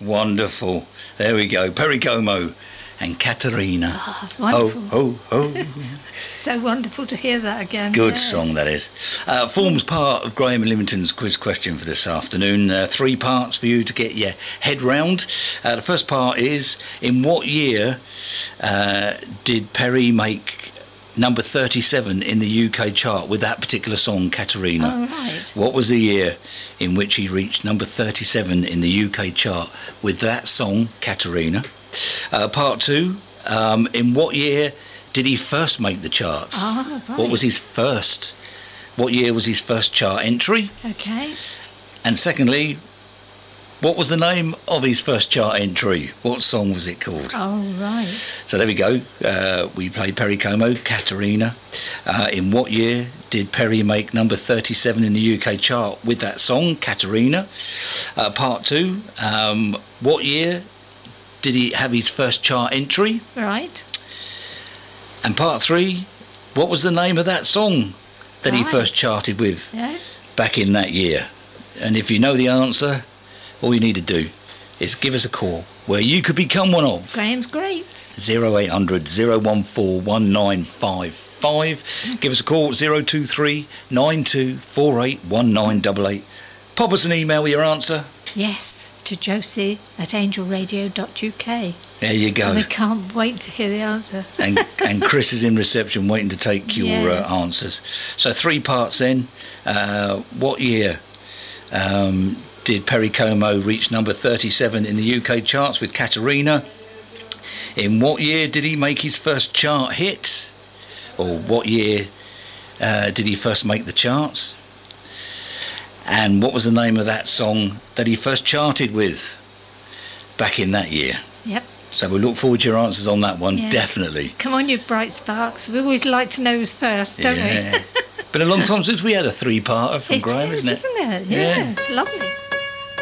Wonderful. There we go. Perry Como and Katerina. Oh, wonderful. Ho, ho, ho. So wonderful to hear that again. Good yes. song, that is. Forms part of Graham and Lymington's quiz question for this afternoon. 3 parts for you to get your head round. The first part is, in what year did Perry make number 37 in the UK chart with that particular song, Katerina? Oh, right. What was the year in which he reached number 37 in the UK chart with that song, Katerina? Part 2, in what year did he first make the charts? Ah, right. What year was his first chart entry? Okay. And secondly, what was the name of his first chart entry? What song was it called? Oh, right. So there we go. We played Perry Como, Katerina. In what year did Perry make number 37 in the UK chart with that song, Katerina? Part 2, what year did he have his first chart entry? Right. And part 3, what was the name of that song that he Right. first charted with Yeah. back in that year? And if you know the answer, all you need to do is give us a call where you could become one of Graham's Greats. 0800 014 1955. Give us a call 023 9248 1988. Pop us an email with your answer. Yes, to josie@angelradio.uk. There you go. And I can't wait to hear the answer. and Chris is in reception waiting to take your Yes. answers. So 3 parts then. What year did Perry Como reach number 37 in the UK charts with Katerina? In what year did he make his first chart hit? Or what year did he first make the charts? And what was the name of that song that he first charted with back in that year? Yep. So we look forward to your answers on that one, Yeah. definitely. Come on, you bright sparks. We always like to know who's first, don't we? Been a long time since we had a 3-parter from It Graham, is, isn't it? isn't it? Yeah. Yeah, it's lovely.